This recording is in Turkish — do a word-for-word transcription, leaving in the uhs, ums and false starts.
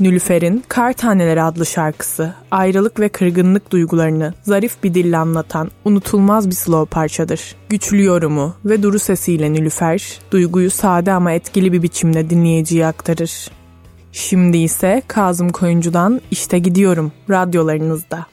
Nilüfer'in Kar Taneleri adlı şarkısı, ayrılık ve kırgınlık duygularını zarif bir dille anlatan unutulmaz bir slow parçadır. Güçlü yorumu ve duru sesiyle Nilüfer, duyguyu sade ama etkili bir biçimde dinleyiciye aktarır. Şimdi ise Kazım Koyuncu'dan İşte Gidiyorum radyolarınızda.